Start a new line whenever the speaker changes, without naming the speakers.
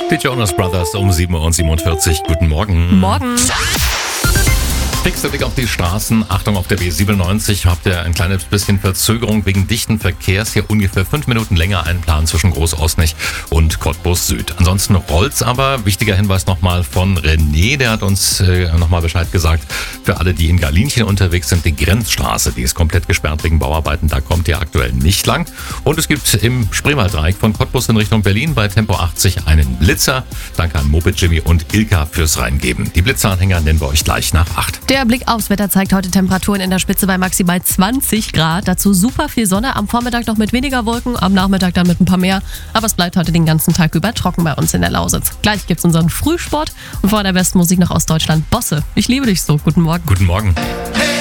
Die Jonas Brothers um 7:47 Uhr. Guten Morgen.
Morgen.
Fixer Blick auf die Straßen. Achtung, auf der B97 habt ihr ein kleines bisschen Verzögerung wegen dichten Verkehrs. Hier ungefähr 5 Minuten länger einplanen zwischen Großosnich und Cottbus Süd. Ansonsten rollt's aber. Wichtiger Hinweis nochmal von René. Der hat uns nochmal Bescheid gesagt. Für alle, die in Galinchen unterwegs sind, die Grenzstraße, die ist komplett gesperrt wegen Bauarbeiten. Da kommt ihr aktuell nicht lang. Und es gibt im Spreewalddreieck von Cottbus in Richtung Berlin bei Tempo 80 einen Blitzer. Danke an Moped Jimmy und Ilka fürs Reingeben. Die Blitzeranhänger nennen wir euch gleich nach 8.
Der Blick aufs Wetter zeigt heute Temperaturen in der Spitze bei maximal 20 Grad. Dazu super viel Sonne, am Vormittag noch mit weniger Wolken, am Nachmittag dann mit ein paar mehr. Aber es bleibt heute den ganzen Tag über trocken bei uns in der Lausitz. Gleich gibt's unseren Frühsport und vor der besten Musik nach Ostdeutschland Bosse. Ich liebe dich so. Guten Morgen.
Guten Morgen.